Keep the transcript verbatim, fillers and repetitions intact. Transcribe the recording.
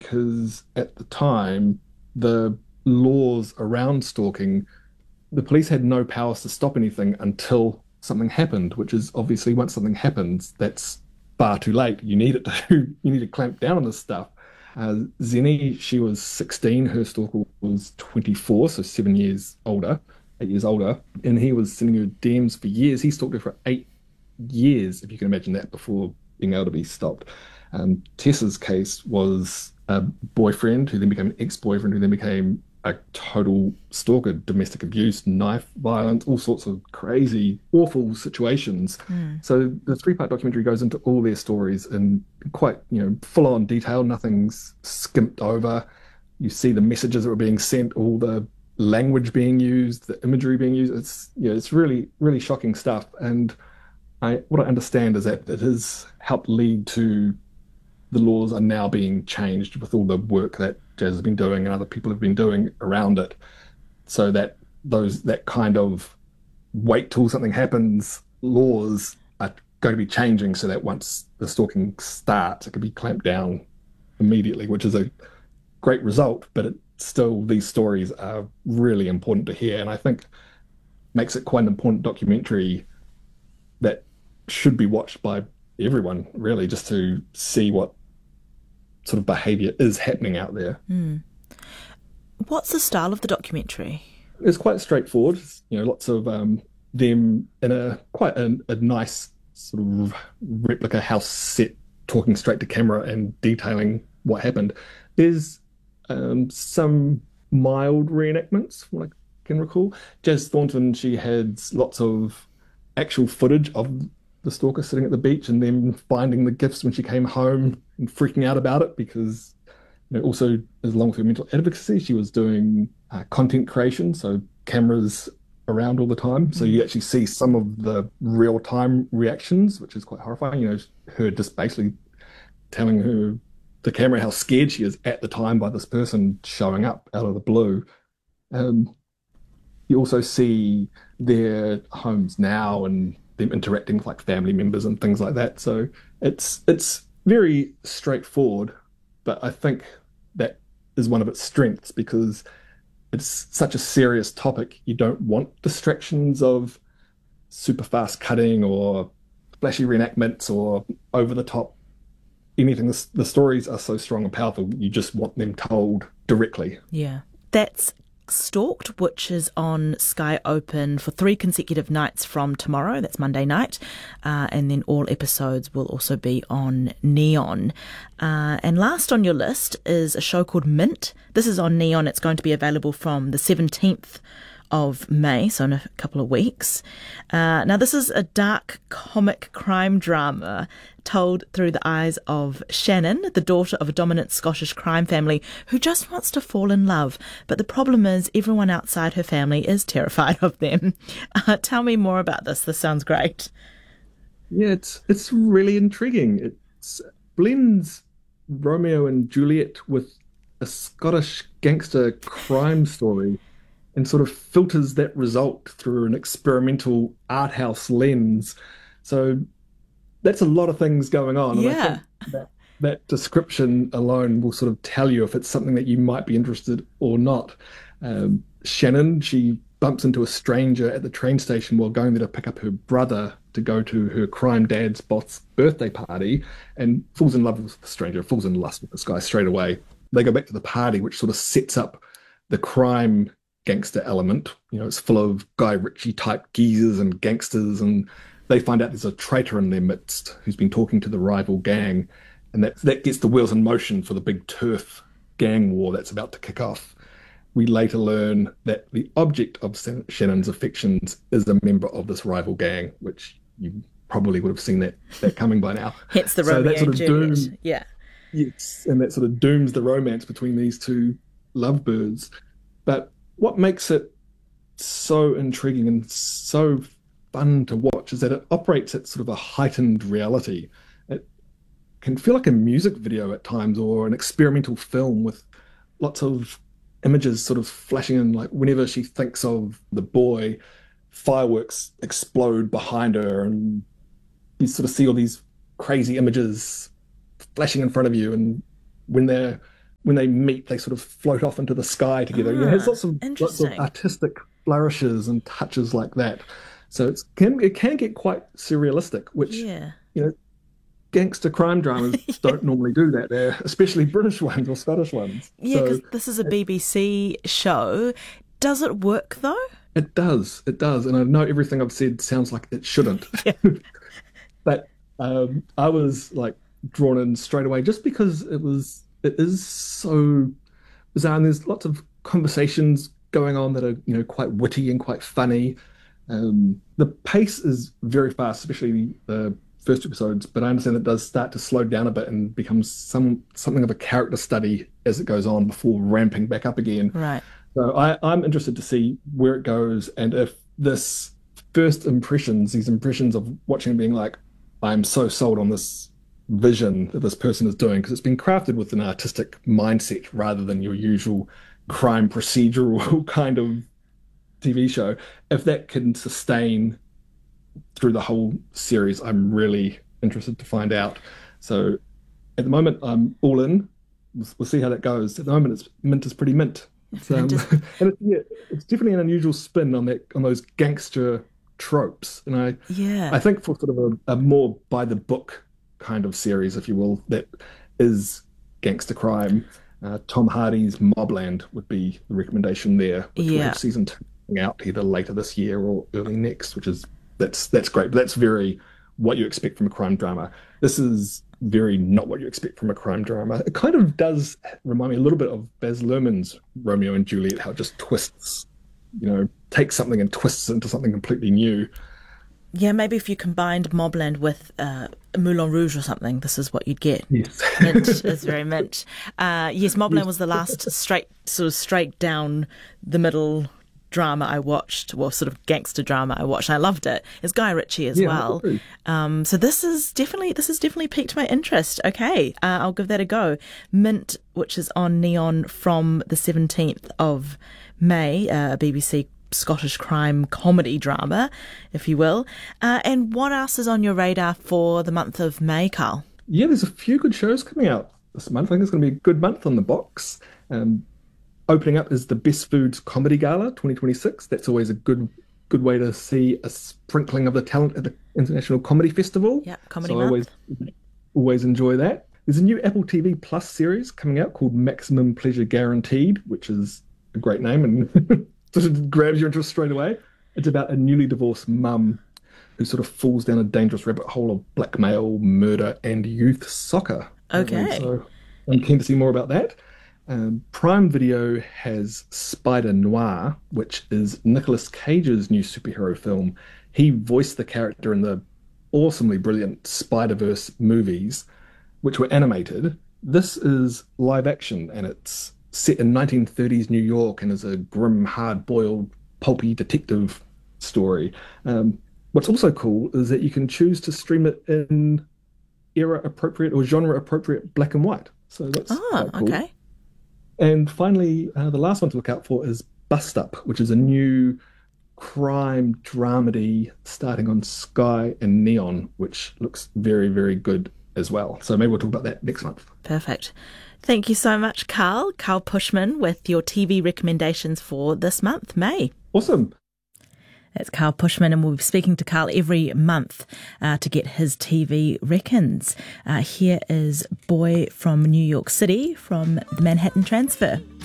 because at the time, the laws around stalking, the police had no powers to stop anything until something happened, which is obviously once something happens, that's far too late. You need it to you need to clamp down on this stuff. Uh, Zenny, she was sixteen, her stalker was twenty-four, so seven years older, eight years older, and he was sending her D Ms for years. He stalked her for eight years, if you can imagine that, before being able to be stopped. Um, Tessa's case was a boyfriend who then became an ex-boyfriend who then became a total stalker, domestic abuse, knife violence, all sorts of crazy, awful situations. Mm. So the three-part documentary goes into all their stories in quite, you know, full-on detail. Nothing's skimped over. You see the messages that were being sent, all the language being used, the imagery being used. It's, you know, it's really, really shocking stuff. And I, what I understand is that it has helped lead to the laws are now being changed with all the work that Jazz has been doing and other people have been doing around it, so that those that kind of wait till something happens laws are going to be changing, so that once the stalking starts, it can be clamped down immediately, which is a great result. But it, still, these stories are really important to hear, and I think makes it quite an important documentary that should be watched by everyone, really, just to see what sort of behavior is happening out there. Mm. What's the style of the documentary? It's quite straightforward. You know, lots of um, them in a quite a, a nice sort of replica house set, talking straight to camera and detailing what happened. There's um, some mild reenactments, from what I can recall. Jazz Thornton, she had lots of actual footage of the stalker sitting at the beach and then finding the gifts when she came home and freaking out about it, because, you know, also, as along with her mental advocacy, she was doing uh, content creation, so cameras around all the time. So you actually see some of the real-time reactions, which is quite horrifying. You know, her just basically telling her, the camera, how scared she is at the time by this person showing up out of the blue. Um, you also see their homes now and them interacting with like family members and things like that. So it's it's very straightforward, but I think that is one of its strengths, because it's such a serious topic. You don't want distractions of super fast cutting or flashy reenactments or over the top anything. The, the stories are so strong and powerful. You just want them told directly. Yeah. That's Stalked, which is on Sky Open for three consecutive nights from tomorrow. That's Monday night. Uh, and then all episodes will also be on Neon. Uh, and last on your list is a show called Mint. This is on Neon. It's going to be available from the seventeenth of May, so in a couple of weeks. Uh, now, this is a dark comic crime drama told through the eyes of Shannon, the daughter of a dominant Scottish crime family who just wants to fall in love. But the problem is everyone outside her family is terrified of them. Uh, tell me more about this. This sounds great. Yeah, it's it's really intriguing. It blends Romeo and Juliet with a Scottish gangster crime story, and sort of filters that result through an experimental art house lens. So that's a lot of things going on. And I Yeah. think that, that description alone will sort of tell you if it's something that you might be interested or not. Um, Shannon, she bumps into a stranger at the train station while going there to pick up her brother to go to her crime dad's boss birthday party, and falls in love with the stranger, falls in lust with this guy straight away. They go back to the party, which sort of sets up the crime gangster element. You know, it's full of Guy Ritchie type geezers and gangsters, and they find out there's a traitor in their midst who's been talking to the rival gang, and that that gets the wheels in motion for the big turf gang war that's about to kick off. We later learn that the object of Shannon's affections is a member of this rival gang, which you probably would have seen that that coming by now. Hence the So Romeo that sort and of Juliet. doom, Yeah. yes, and that sort of dooms the romance between these two lovebirds. But what makes it so intriguing and so fun to watch is that it operates at sort of a heightened reality. It can feel like a music video at times, or an experimental film with lots of images sort of flashing in. Like whenever she thinks of the boy, fireworks explode behind her, and you sort of see all these crazy images flashing in front of you. And when they're when they meet, they sort of float off into the sky together. Ah, You know, it has lots of lots of interesting. artistic flourishes and touches like that. So it's can it can get quite surrealistic, which Yeah. you know gangster crime dramas don't normally do that. They're especially British ones or Scottish ones. Yeah, So because this is a B B C show. Does it work though? it does, it does, and I know everything I've said sounds like it shouldn't, but um, I was like drawn in straight away just because it was it is so bizarre, and there's lots of conversations going on that are you know quite witty and quite funny. Um, the pace is very fast, especially the first two episodes, but I understand it does start to slow down a bit and becomes some something of a character study as it goes on before ramping back up again. Right. So I, I'm interested to see where it goes and if this first impressions, these impressions of watching it being like, I'm so sold on this vision that this person is doing, because it's been crafted with an artistic mindset rather than your usual crime procedural kind of T V show. If that can sustain through the whole series, I'm really interested to find out. So at the moment, I'm all in. We'll, we'll see how that goes. At the moment, it's mint is pretty mint. It's, um, and it's, yeah, it's definitely an unusual spin on that on those gangster tropes. And I, Yeah. I think for sort of a, a more by the book kind of series, if you will, that is gangster crime. Uh, Tom Hardy's Mobland would be the recommendation there, which will Yeah. have season two coming out either later this year or early next, which is that's that's great. But that's very what you expect from a crime drama. This is very not what you expect from a crime drama. It kind of does remind me a little bit of Baz Luhrmann's Romeo and Juliet, how it just twists, you know, takes something and twists it into something completely new. Yeah, maybe if you combined Mobland with uh, Moulin Rouge or something, this is what you'd get. Yes. Mint is very mint. Uh, yes, Mobland was the last straight, sort of straight down the middle drama I watched, well, sort of gangster drama I watched. And I loved it. It's Guy Ritchie as Yeah, well. I agree. Um, so this is definitely this has definitely piqued my interest. Okay, uh, I'll give that a go. Mint, which is on Neon from the seventeenth of May, uh, a B B C Scottish crime comedy drama, if you will. Uh, and what else is on your radar for the month of May, Carl? Yeah, there's a few good shows coming out this month. I think it's going to be a good month on the box. Um, opening up is the Best Foods Comedy Gala twenty twenty-six. That's always a good good way to see a sprinkling of the talent at the International Comedy Festival. Yeah, comedy so month. I always always enjoy that. There's a new Apple T V Plus series coming out called Maximum Pleasure Guaranteed, which is a great name and sort of grabs your interest straight away. It's about a newly divorced mum who sort of falls down a dangerous rabbit hole of blackmail, murder, and youth soccer. Okay. So I'm keen to see more about that. Um, Prime Video has Spider Noir, which is Nicolas Cage's new superhero film. He voiced the character in the awesomely brilliant Spider-Verse movies, which were animated. This is live action, and it's set in nineteen thirties New York and is a grim, hard-boiled, pulpy detective story. Um, what's also cool is that you can choose to stream it in era-appropriate or genre-appropriate black and white. So that's Oh, quite cool. okay. And finally, uh, the last one to look out for is Bust Up, which is a new crime dramedy starting on Sky and Neon, which looks very, very good as well. So maybe we'll talk about that next month. Perfect. Thank you so much, Carl. Carl Pushman with your T V recommendations for this month, May. Awesome. That's Carl Pushman, and we'll be speaking to Carl every month uh, to get his T V reckons. Uh, here is Boy from New York City from the Manhattan Transfer.